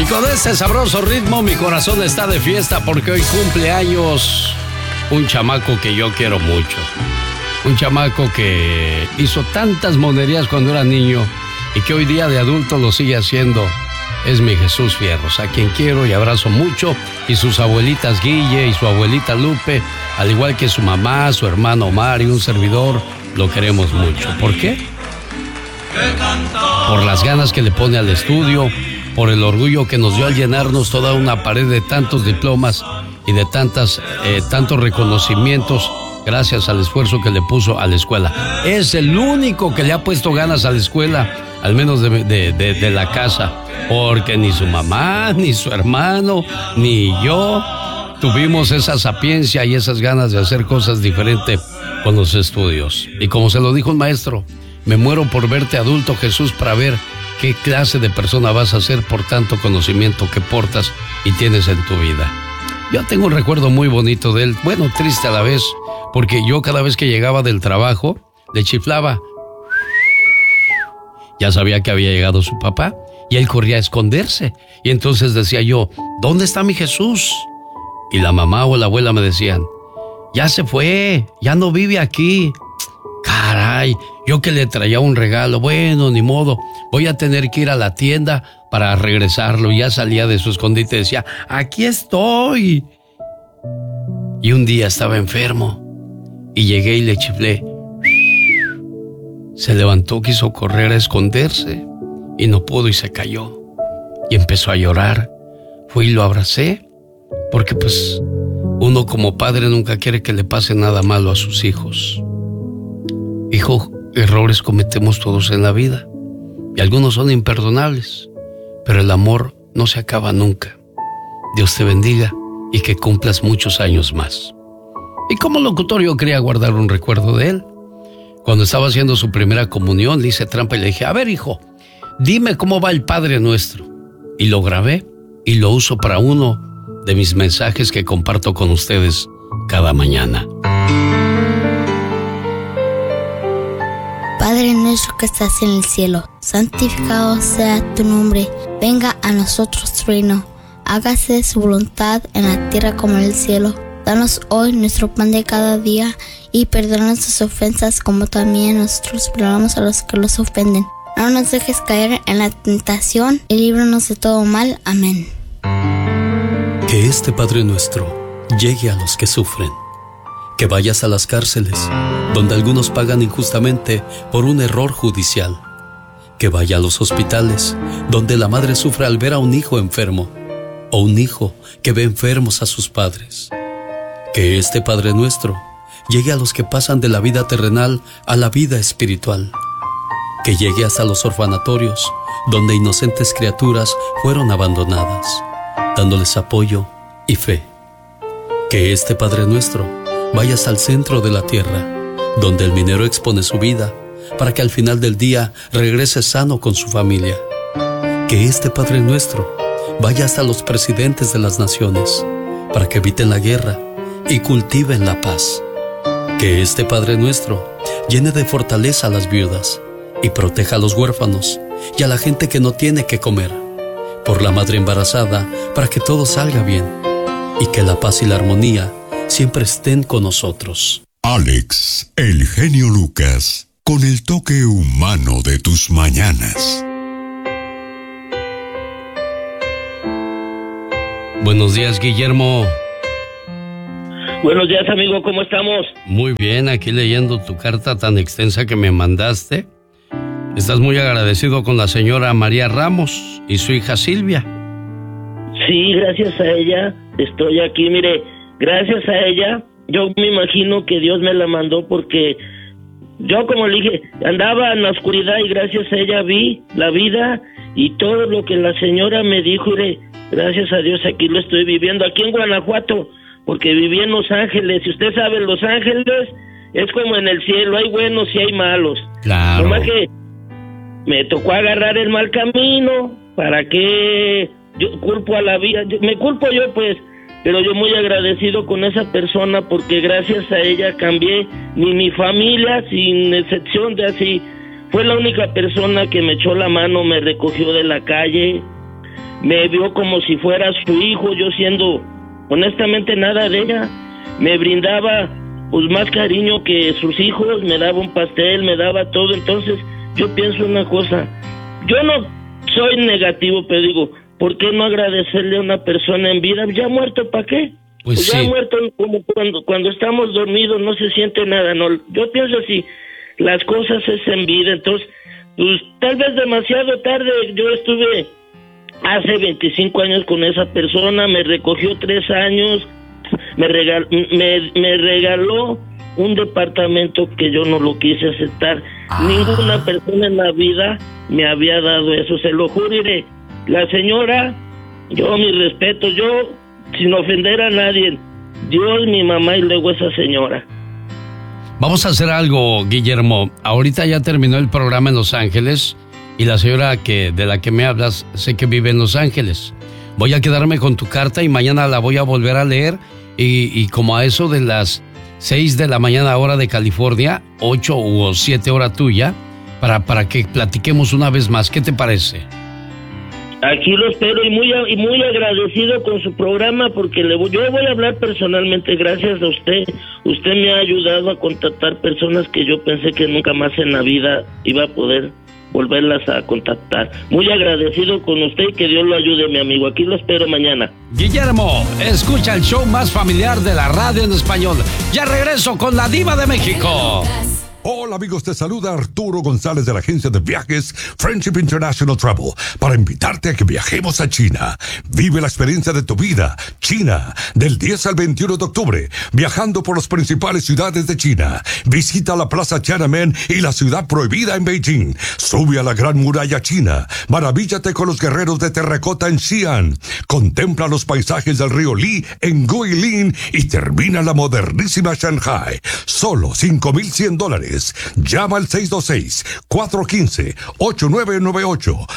con este sabroso ritmo mi corazón está de fiesta porque hoy cumple años un chamaco que yo quiero mucho. Un chamaco que hizo tantas monerías cuando era niño y que hoy día de adulto lo sigue haciendo. Es mi Jesús Fierros, a quien quiero y abrazo mucho, y sus abuelitas Guille y su abuelita Lupe, al igual que su mamá, su hermano Omar y un servidor, lo queremos mucho. ¿Por qué? Por las ganas que le pone al estudio, por el orgullo que nos dio al llenarnos toda una pared de tantos diplomas y de tantos reconocimientos gracias al esfuerzo que le puso a la escuela. Es el único que le ha puesto ganas a la escuela, al menos de la casa, porque ni su mamá, ni su hermano, ni yo tuvimos esa sapiencia y esas ganas de hacer cosas diferentes con los estudios. Y como se lo dijo un maestro, me muero por verte adulto, Jesús, para ver qué clase de persona vas a ser por tanto conocimiento que portas y tienes en tu vida. Yo tengo un recuerdo muy bonito de él, bueno, triste a la vez, porque yo cada vez que llegaba del trabajo, le chiflaba. Ya sabía que había llegado su papá y él corría a esconderse. Y entonces decía yo, ¿dónde está mi Jesús? Y la mamá o la abuela me decían, ya se fue, ya no vive aquí. Caray, yo que le traía un regalo, bueno, ni modo, voy a tener que ir a la tienda para regresarlo. Ya salía de su escondite y decía, aquí estoy. Y un día estaba enfermo y llegué y le chiflé. Se levantó, quiso correr a esconderse y no pudo y se cayó. Y empezó a llorar. Fui y lo abracé, porque pues uno como padre nunca quiere que le pase nada malo a sus hijos. Hijo, errores cometemos todos en la vida y algunos son imperdonables, pero el amor no se acaba nunca. Dios te bendiga y que cumplas muchos años más. Y como locutor yo quería guardar un recuerdo de él. Cuando estaba haciendo su primera comunión, le hice trampa y le dije, a ver, hijo, dime cómo va el Padre Nuestro. Y lo grabé y lo uso para uno de mis mensajes que comparto con ustedes cada mañana. Padre nuestro que estás en el cielo, santificado sea tu nombre. Venga a nosotros tu reino. Hágase su voluntad en la tierra como en el cielo. Danos hoy nuestro pan de cada día y perdona nuestras ofensas como también nosotros perdonamos a los que los ofenden. No nos dejes caer en la tentación y líbranos de todo mal. Amén. Que este Padre Nuestro llegue a los que sufren. Que vayas a las cárceles, donde algunos pagan injustamente por un error judicial. Que vaya a los hospitales, donde la madre sufre al ver a un hijo enfermo, o un hijo que ve enfermos a sus padres. Que este Padre Nuestro llegue a los que pasan de la vida terrenal a la vida espiritual. Que llegue hasta los orfanatorios, donde inocentes criaturas fueron abandonadas, dándoles apoyo y fe. Que este Padre Nuestro vaya hasta el centro de la tierra, donde el minero expone su vida, para que al final del día regrese sano con su familia. Que este Padre Nuestro vaya hasta los presidentes de las naciones, para que eviten la guerra y cultiven la paz. Que este Padre Nuestro llene de fortaleza a las viudas y proteja a los huérfanos y a la gente que no tiene que comer. Por la madre embarazada, para que todo salga bien y que la paz y la armonía siempre estén con nosotros. Alex, el genio Lucas, con el toque humano de tus mañanas. Buenos días, Guillermo. Buenos días, amigo, ¿cómo estamos? Muy bien, aquí leyendo tu carta tan extensa que me mandaste. Estás muy agradecido con la señora María Ramos y su hija Silvia. Sí, gracias a ella estoy aquí, mire, gracias a ella, yo me imagino que Dios me la mandó porque yo, como le dije, andaba en la oscuridad y gracias a ella vi la vida y todo lo que la señora me dijo, mire, gracias a Dios aquí lo estoy viviendo, aquí en Guanajuato, porque viví en Los Ángeles, y usted sabe, Los Ángeles es como en el cielo, hay buenos y hay malos. Claro. Nomás que me tocó agarrar el mal camino, ¿para qué yo culpo a la vida? Me culpo yo, pues, pero yo muy agradecido con esa persona porque gracias a ella cambié, ni mi familia, sin excepción de así, fue la única persona que me echó la mano, me recogió de la calle, me vio como si fuera su hijo, yo siendo honestamente nada de ella. Me brindaba pues más cariño que sus hijos, me daba un pastel, me daba todo. Entonces yo pienso una cosa, yo no soy negativo, pero digo, ¿por qué no agradecerle a una persona en vida? Ya muerto, ¿para qué? Pues ya sí. Muerto, como cuando estamos dormidos no se siente nada, no. Yo pienso así, las cosas es en vida. Entonces, pues tal vez demasiado tarde. Yo estuve hace 25 años con esa persona, me recogió 3 años, me regaló un departamento que yo no lo quise aceptar. Ninguna persona en la vida me había dado eso, se lo juro. La señora, yo mi respeto, yo sin ofender a nadie, Dios, mi mamá y luego esa señora. Vamos a hacer algo, Guillermo. Ahorita ya terminó el programa en Los Ángeles y la señora de la que me hablas sé que vive en Los Ángeles. Voy a quedarme con tu carta y mañana la voy a volver a leer y como a eso de las 6 de la mañana hora de California, 8 o 7 hora tuya, para que platiquemos una vez más. ¿Qué te parece? Aquí lo espero y muy agradecido con su programa porque yo voy a hablar personalmente. Gracias a usted. Usted me ha ayudado a contactar personas que yo pensé que nunca más en la vida iba a poder volverlas a contactar. Muy agradecido con usted y que Dios lo ayude, mi amigo. Aquí lo espero mañana. Guillermo, escucha el show más familiar de la radio en español. Ya regreso con la Diva de México. Hola amigos, te saluda Arturo González de la agencia de viajes Friendship International Travel para invitarte a que viajemos a China. Vive la experiencia de tu vida, China, del 10 al 21 de octubre, viajando por las principales ciudades de China. Visita la Plaza Tiananmen y la Ciudad Prohibida en Beijing. Sube a la Gran Muralla China. Maravíllate con los guerreros de terracota en Xi'an. Contempla los paisajes del río Li en Guilin y termina la modernísima Shanghai. Solo $5,100. Llama al 626-415-8998.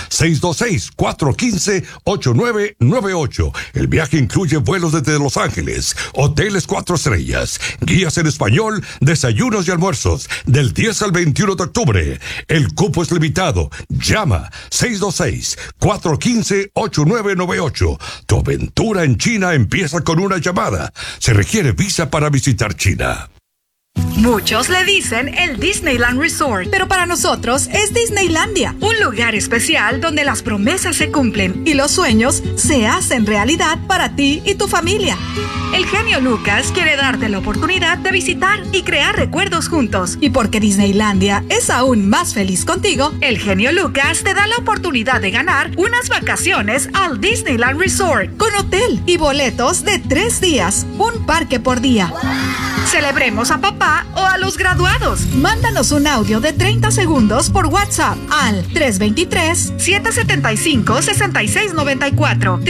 626-415-8998. El viaje incluye vuelos desde Los Ángeles, hoteles 4 estrellas, guías en español, desayunos y almuerzos, del 10 al 21 de octubre. El cupo es limitado. Llama 626-415-8998. Tu aventura en China empieza con una llamada. Se requiere visa para visitar China. Muchos le dicen el Disneyland Resort, pero para nosotros es Disneylandia, un lugar especial donde las promesas se cumplen y los sueños se hacen realidad para ti y tu familia. El genio Lucas quiere darte la oportunidad de visitar y crear recuerdos juntos. Y porque Disneylandia es aún más feliz contigo, el genio Lucas te da la oportunidad de ganar unas vacaciones al Disneyland Resort con hotel y boletos de 3 días, un parque por día. Celebremos a papá o a los graduados. Mándanos un audio de 30 segundos por WhatsApp al 323-775-6694.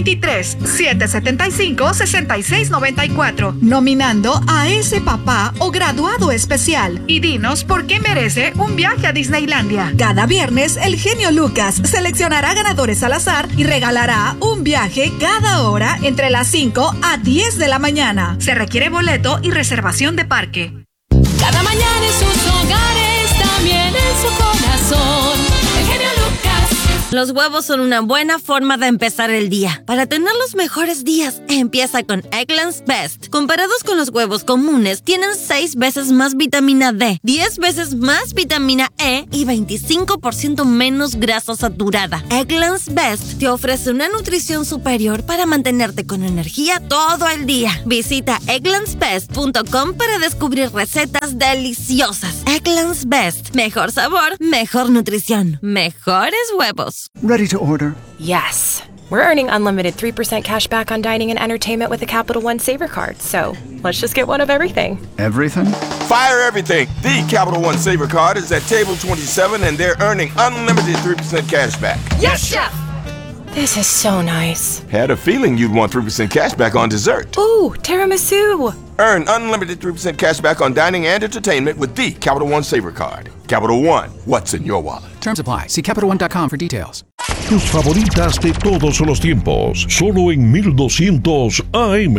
323-775-6694. Nominando a ese papá o graduado especial. Y dinos por qué merece un viaje a Disneylandia. Cada viernes, el genio Lucas seleccionará ganadores al azar y regalará un viaje cada hora entre las 5 a 10 de la mañana. Se requiere boleto y reservación de parque. Cada mañana en sus hogares, también en su corazón. El genio Lucas. Los huevos son una buena forma de empezar el día. Para tener los mejores días, empieza con Eggland's Best. Comparados con los huevos comunes, tienen 6 veces más vitamina D, 10 veces más vitamina E y 25% menos grasa saturada. Eggland's Best te ofrece una nutrición superior para mantenerte con energía todo el día. Visita egglandsbest.com para descubrir recetas deliciosas. Eggland's Best. Mejor sabor, mejor nutrición, mejores huevos. Ready to order? Yes. We're earning unlimited 3% cash back on dining and entertainment with the Capital One Saver Card, so let's just get one of everything. Everything? Fire everything! The Capital One Saver Card is at table 27 and they're earning unlimited 3% cash back. Yes, Chef! This is so nice. Had a feeling you'd want 3% cash back on dessert. Ooh, tiramisu! Earn unlimited 3% cash back on dining and entertainment with the Capital One Saver Card. Capital One, what's in your wallet? Terms apply. See CapitalOne.com for details. Tus favoritas de todos los tiempos, solo en 1200 AM.